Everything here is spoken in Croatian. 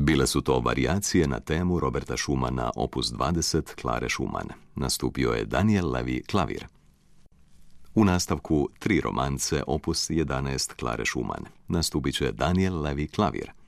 Bile su to varijacije na temu Roberta Schumana opus 20 Klare Schumann. Nastupio je Daniel Levy klavir. U nastavku 3 romance opus 11 Klare Schumann. Nastupit će Daniel Levy klavir.